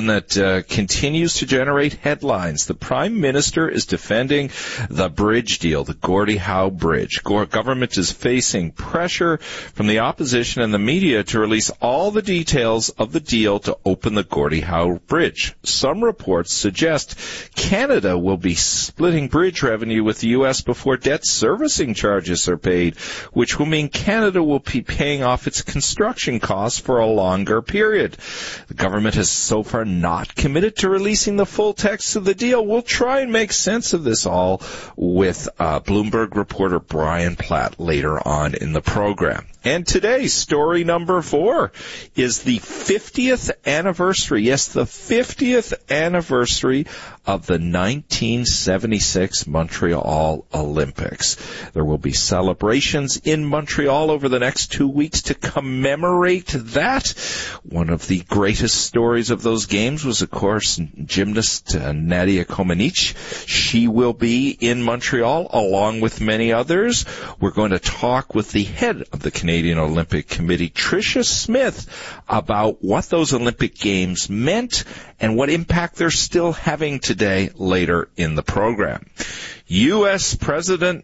that continues to generate headlines. The Prime Minister is defending the bridge deal, the Gordie Howe Bridge. Government is facing pressure from the opposition and the media to release all the details of the deal to open the Gordie Howe Bridge. Some reports suggest Canada will be splitting bridge revenue with the U.S. before debt servicing charges are paid, which will mean Canada will be paying off its construction costs for a longer period. The government has so far not committed to releasing the full text of the deal. We'll try and make sense of this all with Bloomberg reporter Brian Platt later on in the program. And today, story number 4 is the 50th anniversary. Yes, the 50th anniversary of the 1976 Montreal Olympics. There will be celebrations in Montreal over the next 2 weeks to commemorate that. One of the greatest stories of those games was, of course, gymnast Nadia Comaneci. She will be in Montreal along with many others. We're going to talk with the head of the Canadian Olympic Committee, Tricia Smith, about what those Olympic Games meant and what impact they're still having today later in the program. The U.S. President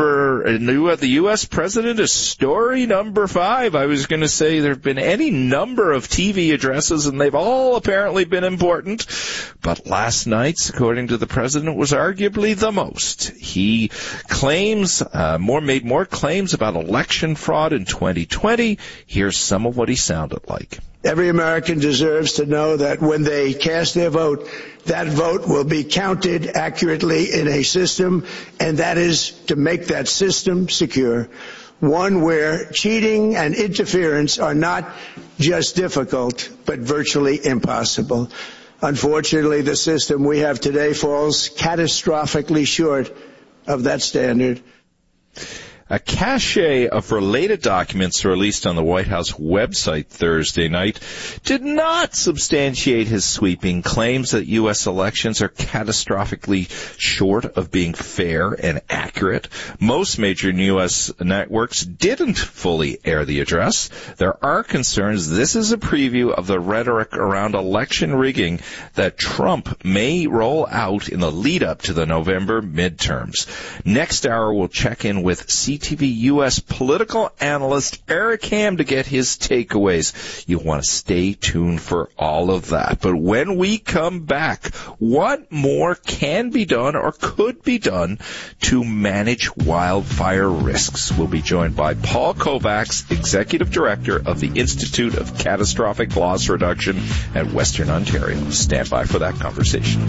is story number 5. I was going to say there have been any number of TV addresses, and they've all apparently been important. But last night's, according to the president, was arguably the most. He made more claims about election fraud in 2020. Here's some of what he sounded like. Every American deserves to know that when they cast their vote, that vote will be counted accurately in a system, and that is to make that system secure, one where cheating and interference are not just difficult, but virtually impossible. Unfortunately, the system we have today falls catastrophically short of that standard. A cache of related documents released on the White House website Thursday night did not substantiate his sweeping claims that U.S. elections are catastrophically short of being fair and accurate. Most major U.S. networks didn't fully air the address. There are concerns this is a preview of the rhetoric around election rigging that Trump may roll out in the lead-up to the November midterms. Next hour, we'll check in with CTV U.S. political analyst Eric Ham to get his takeaways. You want to stay tuned for all of that. But when we come back, what more can be done or could be done to manage wildfire risks? We'll be joined by Paul Kovacs, Executive Director of the Institute of Catastrophic Loss Reduction at Western Ontario. Stand by for that conversation.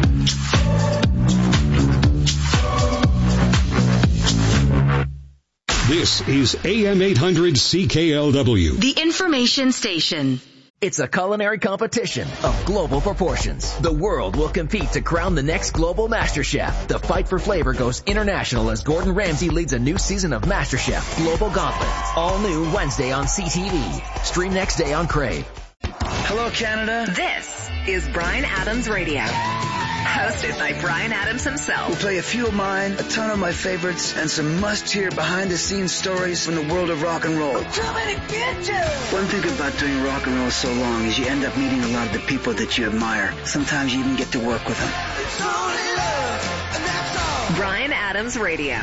This is AM 800 CKLW. The information station. It's a culinary competition of global proportions. The world will compete to crown the next global Master Chef. The fight for flavor goes international as Gordon Ramsay leads a new season of Master Chef Global Gauntlet. All new Wednesday on CTV. Stream next day on Crave. Hello, Canada. This is Bryan Adams Radio. Hosted by Bryan Adams himself. We'll play a few of mine, a ton of my favorites, and some must-hear behind-the-scenes stories from the world of rock and roll. One thing about doing rock and roll so long is you end up meeting a lot of the people that you admire. Sometimes you even get to work with them. Bryan Adams Radio.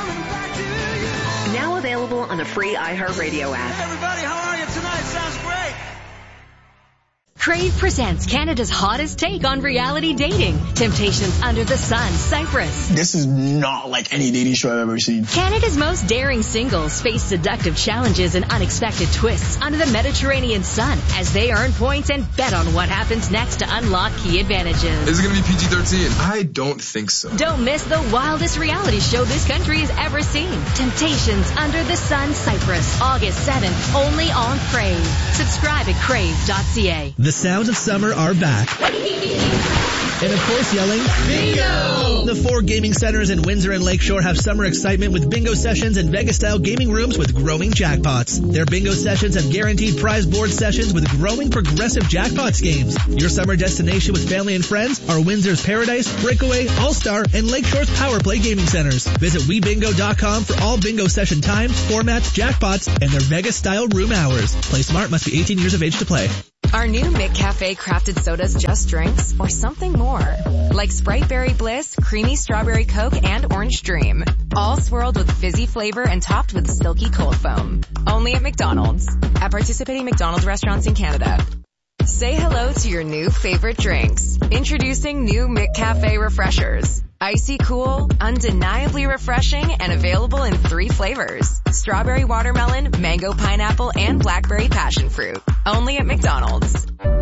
Now available on the free iHeartRadio app. Hey everybody, how are you tonight? Sounds great. Crave presents Canada's hottest take on reality dating. Temptations Under the Sun, Cyprus. This is not like any dating show I've ever seen. Canada's most daring singles face seductive challenges and unexpected twists under the Mediterranean sun as they earn points and bet on what happens next to unlock key advantages. Is it going to be PG-13? I don't think so. Don't miss the wildest reality show this country has ever seen. Temptations Under the Sun, Cyprus. August 7th, only on Crave. Subscribe at crave.ca. The sounds of summer are back. And of course yelling, Bingo! The 4 gaming centers in Windsor and Lakeshore have summer excitement with bingo sessions and Vegas-style gaming rooms with growing jackpots. Their bingo sessions have guaranteed prize board sessions with growing progressive jackpots games. Your summer destination with family and friends are Windsor's Paradise, Breakaway, All-Star, and Lakeshore's Power Play gaming centers. Visit WeBingo.com for all bingo session times, formats, jackpots, and their Vegas-style room hours. Play smart, must be 18 years of age to play. Are new McCafe crafted sodas just drinks or something more? Like Sprite Berry Bliss, Creamy Strawberry Coke, and Orange Dream. All swirled with fizzy flavor and topped with silky cold foam. Only at McDonald's. At participating McDonald's restaurants in Canada. Say hello to your new favorite drinks. Introducing new McCafe Refreshers. Icy cool, undeniably refreshing, and available in 3 flavors. Strawberry watermelon, mango pineapple, and blackberry passion fruit. Only at McDonald's.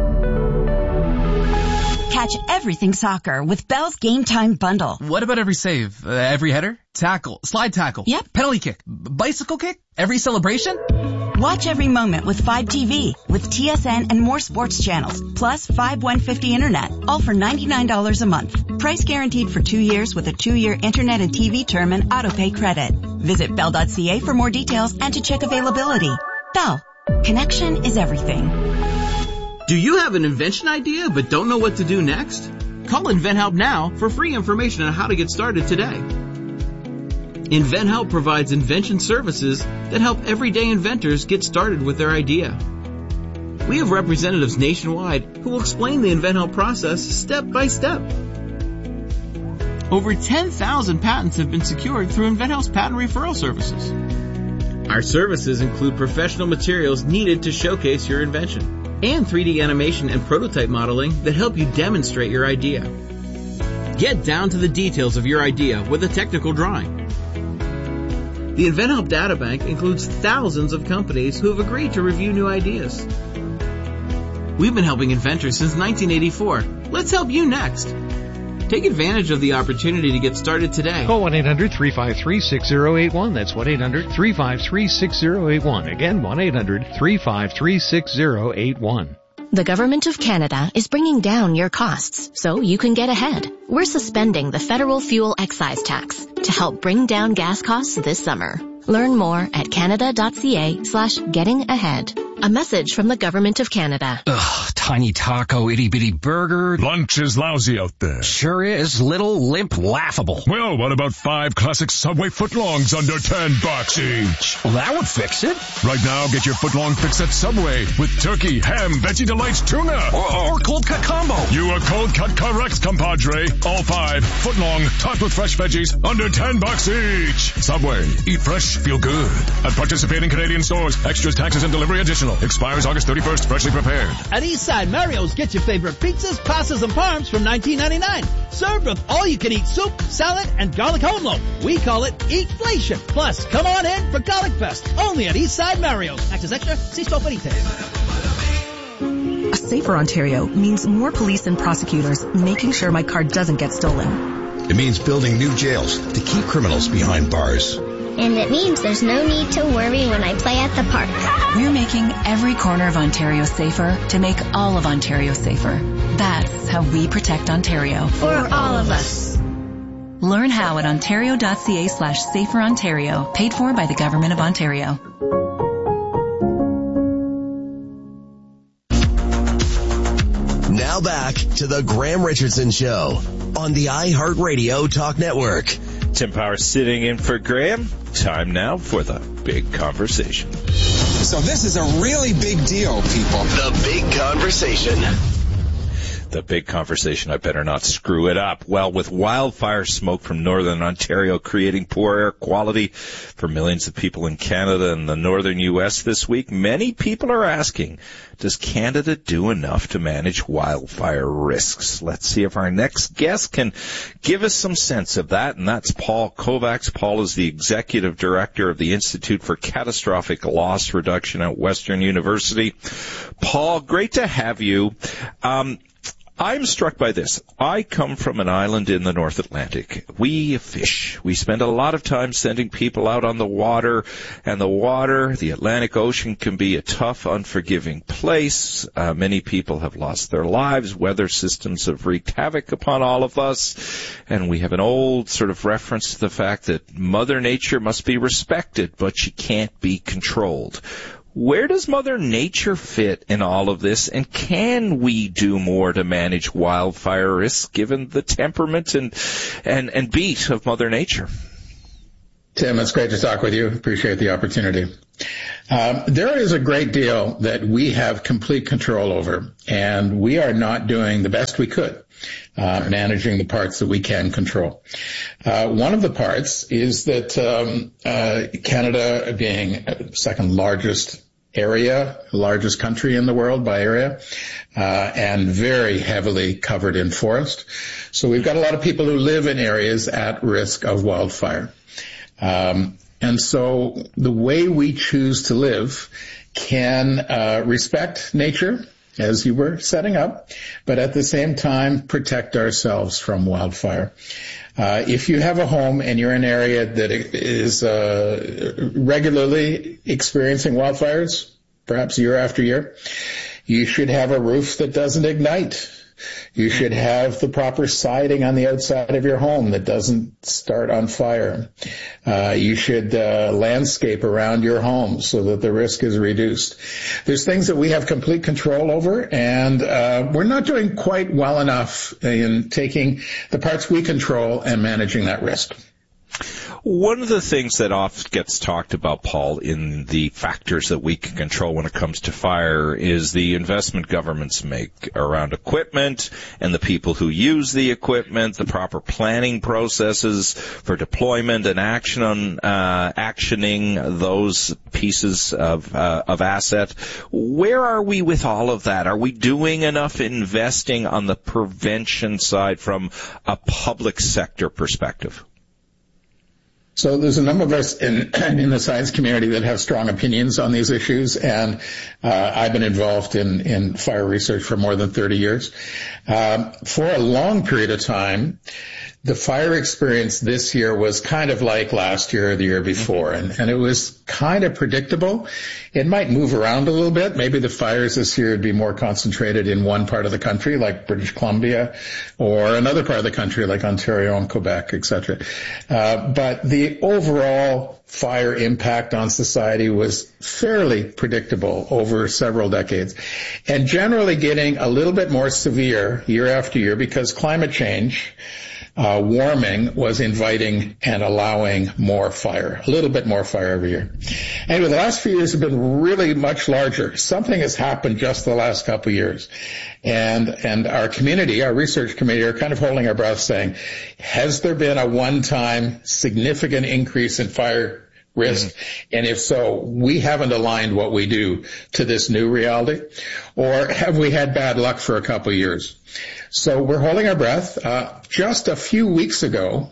Catch everything soccer with Bell's Game Time Bundle. What about every save? Every header? Tackle? Slide tackle? Yep. Penalty kick? Bicycle kick? Every celebration? Watch every moment with 5TV, with TSN and more sports channels, plus 5150 internet, all for $99 a month. Price guaranteed for 2 years with a 2-year internet and TV term and autopay credit. Visit bell.ca for more details and to check availability. Bell. Connection is everything. Do you have an invention idea but don't know what to do next? Call InventHelp now for free information on how to get started today. InventHelp provides invention services that help everyday inventors get started with their idea. We have representatives nationwide who will explain the InventHelp process step by step. Over 10,000 patents have been secured through InventHelp's patent referral services. Our services include professional materials needed to showcase your invention and 3D animation and prototype modeling that help you demonstrate your idea. Get down to the details of your idea with a technical drawing. The InventHelp Databank includes thousands of companies who have agreed to review new ideas. We've been helping inventors since 1984. Let's help you next. Take advantage of the opportunity to get started today. Call 1-800-353-6081. That's 1-800-353-6081. Again, 1-800-353-6081. The Government of Canada is bringing down your costs so you can get ahead. We're suspending the federal fuel excise tax to help bring down gas costs this summer. Learn more at canada.ca/getting-ahead. A message from the Government of Canada. Ugh, tiny taco, itty-bitty burger. Lunch is lousy out there. Sure is. Little, limp, laughable. Well, what about 5 classic Subway footlongs under $10 each? Well, that would fix it. Right now, get your footlong fix at Subway with turkey, ham, Veggie Delights, tuna. Or cold cut combo. You are cold cut correct, compadre. All 5 footlong, topped with fresh veggies, under $10 each. Subway. Eat fresh, feel good. At participating Canadian stores. Extras, taxes, and delivery additional. Expires August 31st. Freshly prepared. At Eastside Mario's, get your favorite pizzas, pastas, and parms from $19.99. Served with all-you-can-eat soup, salad, and garlic home loaf. We call it Eatflation. Plus, come on in for Garlic Fest. Only at Eastside Mario's. Access extra. See store for details. A safer Ontario means more police and prosecutors making sure my car doesn't get stolen. It means building new jails to keep criminals behind bars. And it means there's no need to worry when I play at the park. We're making every corner of Ontario safer to make all of Ontario safer. That's how we protect Ontario. For all of us. Learn how at ontario.ca/saferontario. Paid for by the Government of Ontario. Now back to the Graham Richardson Show on the iHeartRadio Talk Network. Tim Power sitting in for Graham. Time now for the big conversation. So this is a really big deal, people. The big conversation. The big conversation, I better not screw it up. Well, with wildfire smoke from northern Ontario creating poor air quality for millions of people in Canada and the northern U.S. this week, many people are asking, does Canada do enough to manage wildfire risks? Let's see if our next guest can give us some sense of that, and that's Paul Kovacs. Paul is the Executive Director of the Institute for Catastrophic Loss Reduction at Western University. Paul, great to have you. I'm struck by this. I come from an island in the North Atlantic. We fish. We spend a lot of time sending people out on the water, and the Atlantic Ocean, can be a tough, unforgiving place. Many people have lost their lives. Weather systems have wreaked havoc upon all of us, and we have an old sort of reference to the fact that Mother Nature must be respected, but she can't be controlled. Where does Mother Nature fit in all of this, and can we do more to manage wildfire risks given the temperament and beat of Mother Nature? Tim, it's great to talk with you. Appreciate the opportunity. There is a great deal that we have complete control over, and we are not doing the best we could managing the parts that we can control. One of the parts is that Canada, being second largest area, largest country in the world by area, and very heavily covered in forest. So we've got a lot of people who live in areas at risk of wildfire. And so the way we choose to live can respect nature, as you were setting up, but at the same time protect ourselves from wildfire. If you have a home and you're in an area that is regularly experiencing wildfires, perhaps year after year, you should have a roof that doesn't ignite. You should have the proper siding on the outside of your home that doesn't start on fire. You should landscape around your home so that the risk is reduced. There's things that we have complete control over, and we're not doing quite well enough in taking the parts we control and managing that risk. One of the things that often gets talked about, Paul, in the factors that we can control when it comes to fire is the investment governments make around equipment and the people who use the equipment, the proper planning processes for deployment and actioning those pieces of asset. Where are we with all of that? Are we doing enough investing on the prevention side from a public sector perspective? So there's a number of us in the science community that have strong opinions on these issues, and I've been involved in fire research for more than 30 years. For a long period of time, the fire experience this year was kind of like last year or the year before, and it was kind of predictable. It might move around a little bit. Maybe the fires this year would be more concentrated in one part of the country, like British Columbia, or another part of the country, like Ontario and Quebec, etc. But the overall fire impact on society was fairly predictable over several decades, and generally getting a little bit more severe year after year because climate change, warming, was inviting and allowing more fire, a little bit more fire every year. Anyway, the last few years have been really much larger. Something has happened just the last couple of years. And our community, our research committee, are kind of holding our breath saying, has there been a one-time significant increase in fire risk? And if so, we haven't aligned what we do to this new reality, or have we had bad luck for a couple of years? So we're holding our breath. Just a few weeks ago,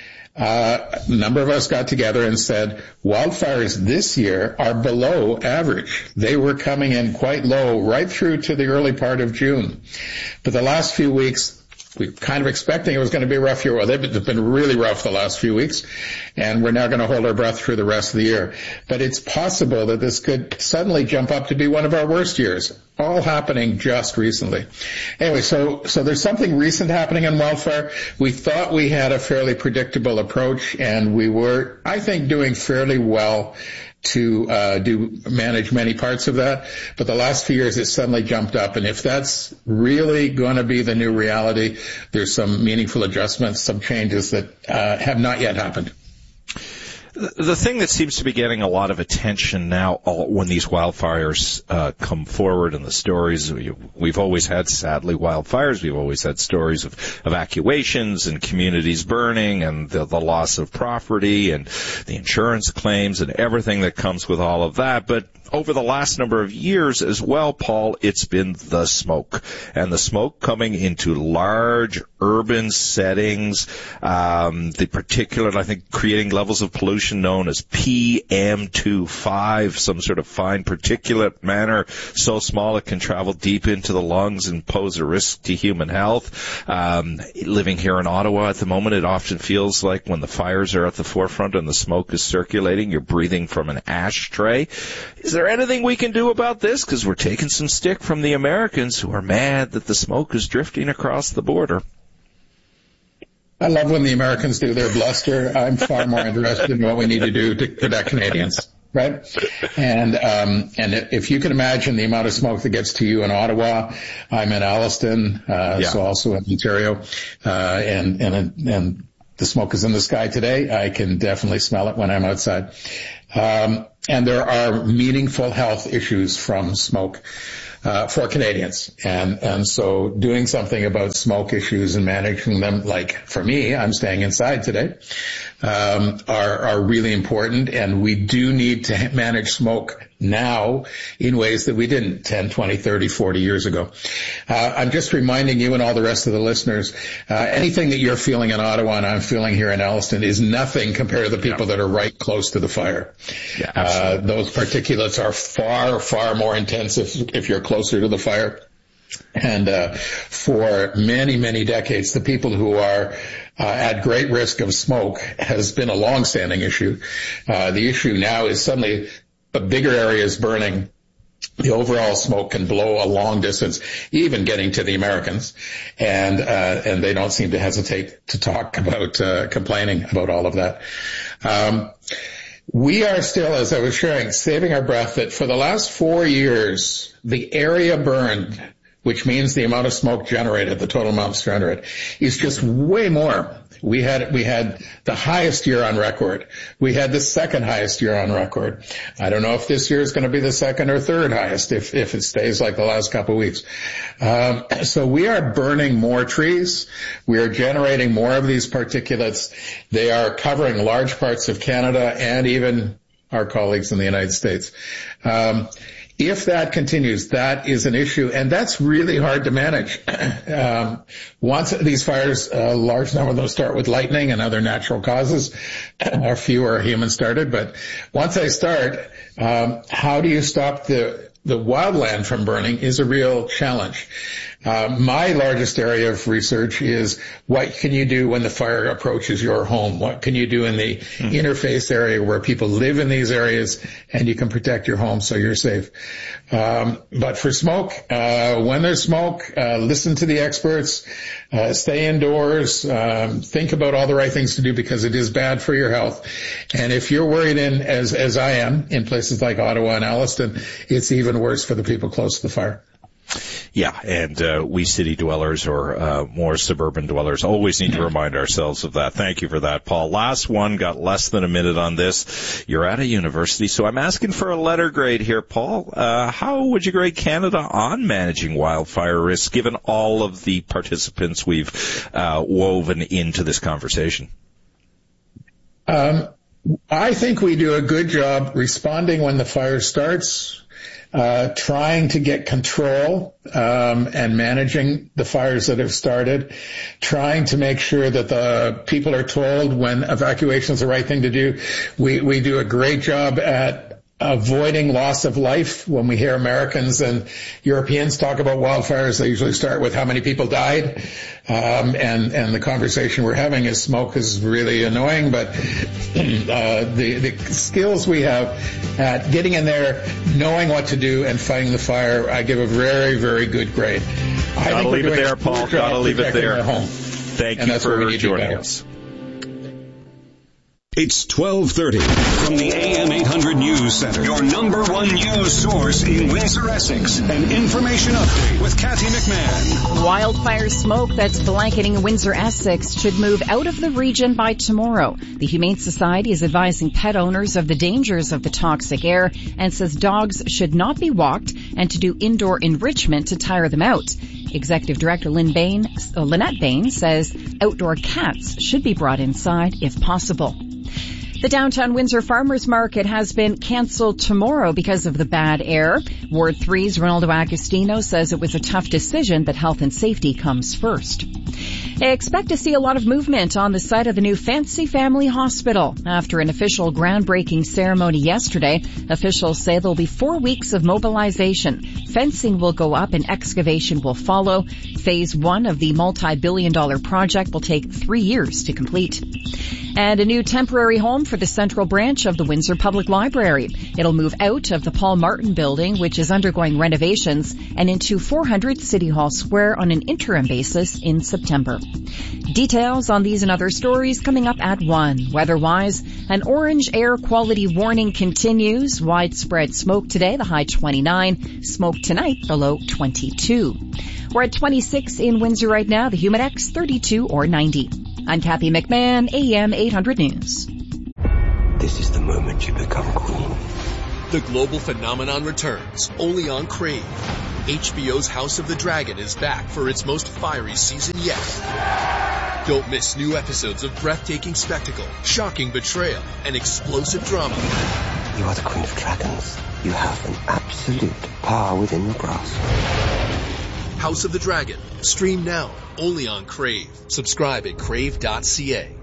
a number of us got together and said, wildfires this year are below average. They were coming in quite low right through to the early part of June. But the last few weeks, we were kind of expecting it was going to be a rough year. Well, they've been really rough the last few weeks, and we're now going to hold our breath through the rest of the year. But it's possible that this could suddenly jump up to be one of our worst years, all happening just recently. Anyway, so there's something recent happening in wildfire. We thought we had a fairly predictable approach, and we were, I think, doing fairly well to manage many parts of that. But the last few years, it suddenly jumped up. And if that's really going to be the new reality, there's some meaningful adjustments, some changes that have not yet happened. The thing that seems to be getting a lot of attention now when these wildfires come forward, and the stories, we've always had, sadly, wildfires. We've always had stories of evacuations and communities burning and the loss of property and the insurance claims and everything that comes with all of that. But over the last number of years as well, Paul, it's been the smoke. And the smoke coming into large urban settings, the particulate, I think, creating levels of pollution known as PM2.5, some sort of fine particulate matter, so small it can travel deep into the lungs and pose a risk to human health. Living here in Ottawa at the moment, it often feels like when the fires are at the forefront and the smoke is circulating, you're breathing from an ashtray. Is there anything we can do about this? Because we're taking some stick from the Americans who are mad that the smoke is drifting across the border. I love when the Americans do their bluster. I'm far more interested in what we need to do to protect Canadians, right? And if you can imagine the amount of smoke that gets to you in Ottawa, I'm in Alliston, so also in Ontario, and The smoke is in the sky today. I can definitely smell it when I'm outside. And there are meaningful health issues from smoke for Canadians. And so doing something about smoke issues and managing them, like for me, I'm staying inside today, are really important. And we do need to manage smoke now in ways that we didn't 10, 20, 30, 40 years ago. I'm just reminding you and all the rest of the listeners, anything that you're feeling in Ottawa and I'm feeling here in Alliston is nothing compared to the people that are right close to the fire. Yeah, those particulates are far, far more intense if you're closer to the fire. And for many, many decades, the people who are at great risk of smoke has been a long-standing issue. The issue now is suddenly the bigger areas burning. The overall smoke can blow a long distance, even getting to the Americans, and they don't seem to hesitate to talk about complaining about all of that. We are still, as I was sharing, saving our breath that for the last 4 years, the area burned, which means the amount of smoke generated, the total amount generated, is just way more. We had the highest year on record. We had the second highest year on record. I don't know if this year is going to be the second or third highest if it stays like the last couple of weeks. So we are burning more trees. We are generating more of these particulates. They are covering large parts of Canada and even our colleagues in the United States. If that continues, that is an issue, and that's really hard to manage. Once these fires, a large number of those start with lightning and other natural causes. A few are human-started, but once they start, how do you stop the wildland from burning is a real challenge. My largest area of research is what can you do when the fire approaches your home? What can you do in the interface area where people live in these areas and you can protect your home so you're safe? But for smoke, when there's smoke, listen to the experts, stay indoors, think about all the right things to do because it is bad for your health. And if you're worried as I am, in places like Ottawa and Alliston, it's even worse for the people close to the fire. Yeah, and we city dwellers or more suburban dwellers always need to remind ourselves of that. Thank you for that, Paul. Last one, got less than a minute on this. You're at a university, so I'm asking for a letter grade here, Paul. How would you grade Canada on managing wildfire risks, given all of the participants we've woven into this conversation? I think we do a good job responding when the fire starts, trying to get control and managing the fires that have started, trying to make sure that the people are told when evacuation is the right thing to do. We do a great job at avoiding loss of life. When we hear Americans and Europeans talk about wildfires, they usually start with how many people died. And the conversation we're having is smoke is really annoying, but the skills we have at getting in there, knowing what to do and fighting the fire, I give a very, very good grade. Gotta leave it there, Paul. Gotta leave it there. Thank you for joining us. It's 12:30 from the AM 800 News Center. Your number one news source in Windsor, Essex. An information update with Kathy McMahon. Wildfire smoke that's blanketing Windsor, Essex should move out of the region by tomorrow. The Humane Society is advising pet owners of the dangers of the toxic air and says dogs should not be walked and to do indoor enrichment to tire them out. Executive Director Lynette Bain says outdoor cats should be brought inside if possible. The downtown Windsor Farmers Market has been canceled tomorrow because of the bad air. Ward 3's Ronaldo Agostino says it was a tough decision, but health and safety comes first. They expect to see a lot of movement on the site of the new Fancy Family Hospital. After an official groundbreaking ceremony yesterday, officials say there'll be 4 weeks of mobilization. Fencing will go up and excavation will follow. Phase 1 of the multi-billion-dollar project will take 3 years to complete. And a new temporary home for the central branch of the Windsor Public Library. It'll move out of the Paul Martin building, which is undergoing renovations, and into 400 City Hall Square on an interim basis in September. Details on these and other stories coming up at 1. Weather-wise, an orange air quality warning continues. Widespread smoke today, the high 29. Smoke tonight, the low 22. We're at 26 in Windsor right now. The Humidex 32 or 90. I'm Kathy McMahon, AM 800 News. This is the moment you become queen. The global phenomenon returns, only on Crave. HBO's House of the Dragon is back for its most fiery season yet. Don't miss new episodes of breathtaking spectacle, shocking betrayal, and explosive drama. You are the Queen of Dragons. You have an absolute power within your grasp. House of the Dragon. Stream now, only on Crave. Subscribe at crave.ca.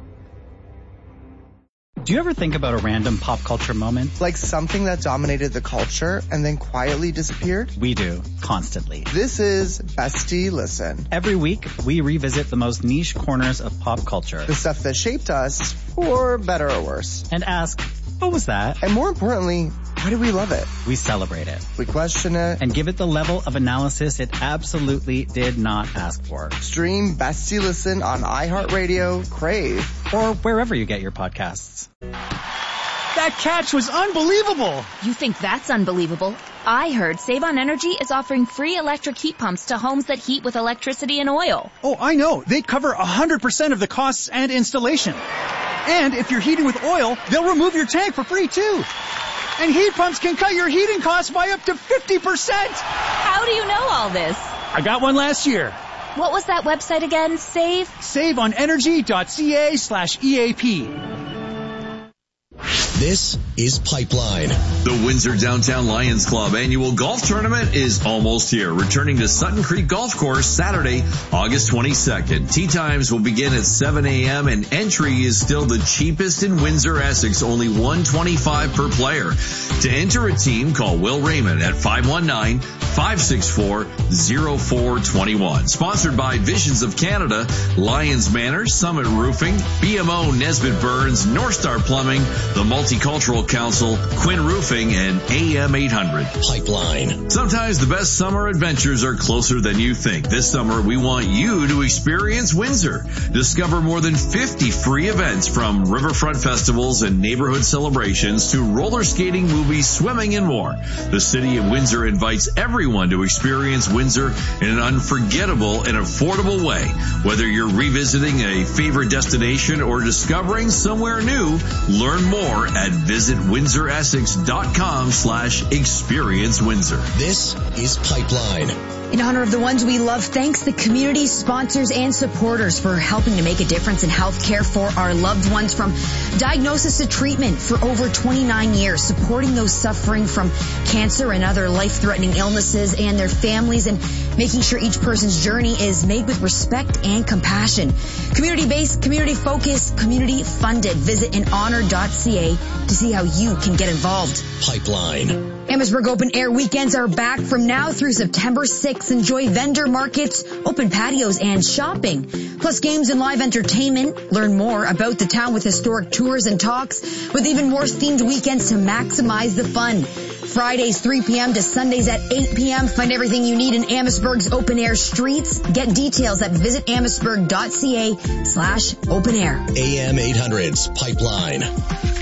Do you ever think about a random pop culture moment? Like something that dominated the culture and then quietly disappeared? We do, constantly. This is Bestie Listen. Every week, we revisit the most niche corners of pop culture. The stuff that shaped us, for better or worse. And ask, what was that? And more importantly, why do we love it? We celebrate it. We question it. And give it the level of analysis it absolutely did not ask for. Stream Bestie Listen on iHeartRadio, Crave, or wherever you get your podcasts. That catch was unbelievable! You think that's unbelievable? I heard Save on Energy is offering free electric heat pumps to homes that heat with electricity and oil. Oh, I know. They cover 100% of the costs and installation. And if you're heating with oil, they'll remove your tank for free too. And heat pumps can cut your heating costs by up to 50%! How do you know all this? I got one last year. What was that website again? SaveOnEnergy.ca/EAP. This is Pipeline. The Windsor Downtown Lions Club annual golf tournament is almost here. Returning to Sutton Creek Golf Course Saturday, August 22nd. Tee times will begin at 7 a.m. and entry is still the cheapest in Windsor, Essex, only $125 per player. To enter a team, call Will Raymond at 519-564-0421. Sponsored by Visions of Canada, Lions Manor, Summit Roofing, BMO Nesbitt Burns, North Star Plumbing, the Multicultural Council, Quinn Roofing, and AM 800. Pipeline. Sometimes the best summer adventures are closer than you think. This summer, we want you to experience Windsor. Discover more than 50 free events, from riverfront festivals and neighborhood celebrations to roller skating, movies, swimming, and more. The City of Windsor invites everyone to experience Windsor in an unforgettable and affordable way. Whether you're revisiting a favorite destination or discovering somewhere new, learn more at visitwindsoressex.com/experience Windsor. This is Pipeline. In honor of the ones we love, thanks the community, sponsors, and supporters for helping to make a difference in health care for our loved ones, from diagnosis to treatment for over 29 years, supporting those suffering from cancer and other life-threatening illnesses and their families, and making sure each person's journey is made with respect and compassion. Community-based, community-focused, community-funded. Visit inhonor.ca to see how you can get involved. Pipeline. Amherstburg Open Air weekends are back from now through September 6th. Enjoy vendor markets, open patios, and shopping, plus games and live entertainment. Learn more about the town with historic tours and talks, with even more themed weekends to maximize the fun. Fridays 3 p.m. to Sundays at 8 p.m. Find everything you need in Amherstburg's open air streets. Get details at visitamherstburg.ca/open air. AM 800's Pipeline.